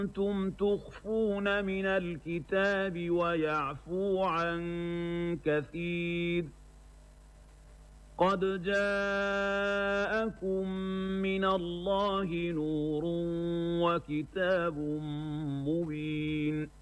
كنتم تخفون من الكتاب ويعفو عن كثير قد جاءكم من الله نور وكتاب مبين